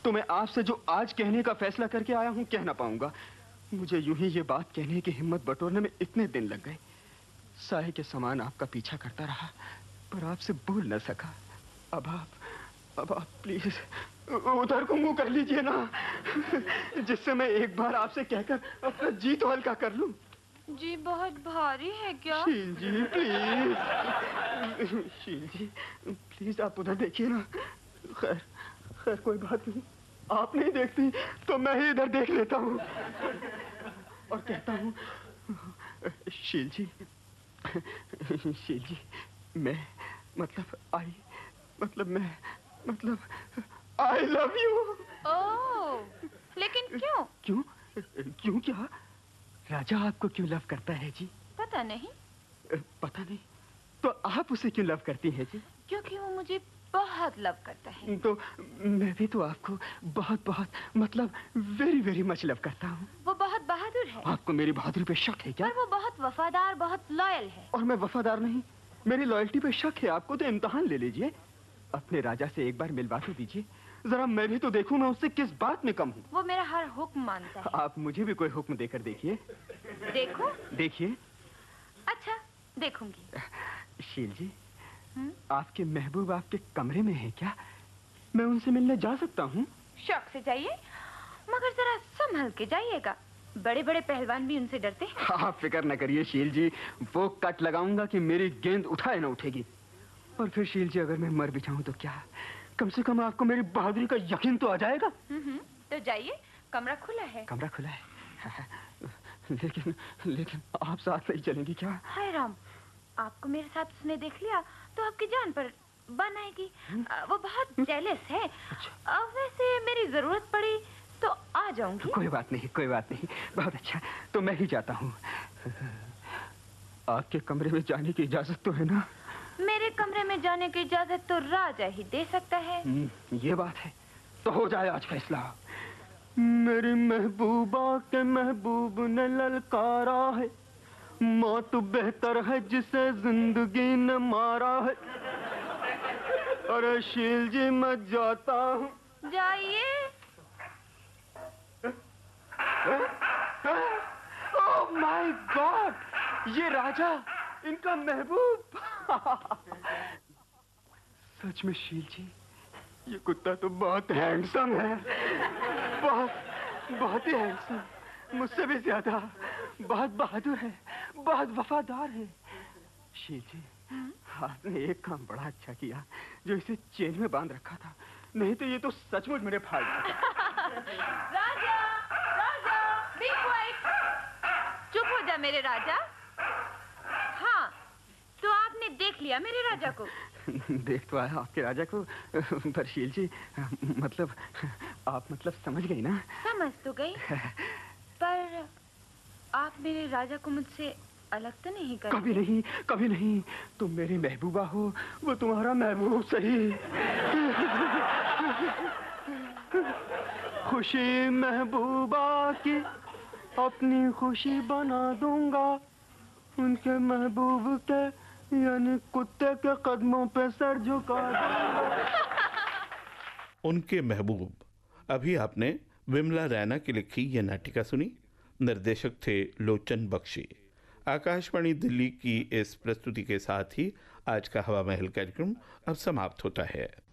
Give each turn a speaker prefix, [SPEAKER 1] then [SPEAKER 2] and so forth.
[SPEAKER 1] तो मैं आपसे जो आज कहने का फैसला करके आया हूं कह ना पाऊंगा। मुझे यूं ही ये बात कहने की हिम्मत बटोरने में इतने दिन लग गए। साए के समान आपका पीछा करता रहा, पर आपसे बोल न सका। अब आप प्लीज उधर को मुंह कर लीजिए ना, जिससे मैं एक बार आपसे कहकर अपना जी तो हल्का कर लूं।
[SPEAKER 2] जी बहुत भारी है क्या?
[SPEAKER 1] शील जी प्लीज, शील जी प्लीज आप उधर देखिए ना। खैर खैर कोई बात नहीं, आप नहीं देखती तो मैं ही इधर देख लेता हूँ और कहता हूँ, शील जी, शील जी, मैं मतलब आई लव यू।
[SPEAKER 2] ओह, लेकिन क्यों?
[SPEAKER 1] क्यों क्या? राजा आपको क्यों लव करता है जी?
[SPEAKER 2] पता नहीं।
[SPEAKER 1] पता नहीं? तो आप उसे क्यों लव करती हैं जी?
[SPEAKER 2] क्योंकि वो मुझे बहुत लव करता है।
[SPEAKER 1] तो मैं भी तो आपको बहुत मतलब वेरी वेरी मच लव करता हूँ।
[SPEAKER 2] वो बहुत बहादुर है।
[SPEAKER 1] आपको मेरी बहादुरी पे शक है क्या?
[SPEAKER 2] पर वो बहुत वफादार, बहुत लॉयल है।
[SPEAKER 1] और मैं वफादार नहीं? मेरी लॉयल्टी पे शक है आपको तो इम्तिहान ले लीजिए। अपने राजा से एक बार मिलवा तो दीजिए, जरा मैं भी तो देखूं मैं उससे किस बात में कम हूँ।
[SPEAKER 2] वो मेरा हर हुक्म मानता है।
[SPEAKER 1] आप मुझे भी कोई हुक्म देकर देखिए।
[SPEAKER 2] देखो?
[SPEAKER 1] देखिए।
[SPEAKER 2] अच्छा, देखूंगी।
[SPEAKER 1] शील जी, आपके महबूब आपके कमरे में है क्या? मैं उनसे मिलने जा सकता हूँ?
[SPEAKER 2] शौक से जाइए, मगर जरा संभल के जाइएगा। बड़े बड़े पहलवान भी उनसे डरते हैं।
[SPEAKER 1] आप फिक्र न करिए शील जी, वो कट लगाऊंगा कि मेरी गेंद उठाए ना उठेगी। और फिर शील जी अगर मैं मर भी जाऊं तो क्या, कम से कम आपको मेरी बहादुरी का यकीन तो आ जाएगा।
[SPEAKER 2] तो जाइए, कमरा खुला है।
[SPEAKER 1] कमरा खुला है? लेकिन आप साथ नहीं चलेंगी क्या?
[SPEAKER 2] हाय राम, आपको मेरे साथ उसने देख लिया तो आपकी जान पर बन आएगी। वो बहुत जेलस है।
[SPEAKER 1] अच्छा।
[SPEAKER 2] वैसे मेरी जरूरत पड़ी तो आ जाऊंगी।
[SPEAKER 1] कोई बात नहीं, कोई बात नहीं, बहुत अच्छा, तो मैं ही जाता हूँ। आपके कमरे में जाने की इजाजत तो है ना?
[SPEAKER 2] मेरे कमरे में जाने की इजाजत तो राजा ही दे सकता है।
[SPEAKER 1] ये बात है, तो हो जाए आज फैसला। मेरी महबूबा के महबूब ने ललकारा है, मौत बेहतर है जिसे जिंदगी ने मारा है। अरे शील जी मैं जाता हूँ।
[SPEAKER 2] जाइए।
[SPEAKER 1] ओह माय गॉड, ये राजा, इनका महबूब। सच में शील जी, ये कुत्ता तो बहुत हैंडसम है, बहुत ही हैंडसम, मुझसे भी ज्यादा। बहुत बहादुर है, बहुत वफादार है। शील जी, आपने एक काम बड़ा अच्छा किया जो इसे चेन में बांध रखा था, नहीं तो ये तो सचमुच मेरे फाड़ देता।
[SPEAKER 2] राजा, राजा, बी क्वाइट। चुप हो जा मेरे राजा। हाँ, तो आपने देख लिया मेरे राजा को?
[SPEAKER 1] देख तो आया आपके राजा को, पर शील जी मतलब आप समझ गई ना?
[SPEAKER 2] समझ तो गई, पर आप मेरे राजा को मुझसे अलग तो नहीं कर?
[SPEAKER 1] कभी नहीं, कभी नहीं। तुम मेरी महबूबा हो, वो तुम्हारा महबूब सही। खुशी महबूबा की अपनी खुशी बना दूंगा, उनके महबूब के यानी कुत्ते के कदमों पे सर झुका दूंगा।
[SPEAKER 3] उनके महबूब। अभी आपने विमला रैना की लिखी यह नाटिका सुनी। निर्देशक थे लोचन बख्शी। आकाशवाणी दिल्ली की इस प्रस्तुति के साथ ही आज का हवा महल कार्यक्रम अब समाप्त होता है।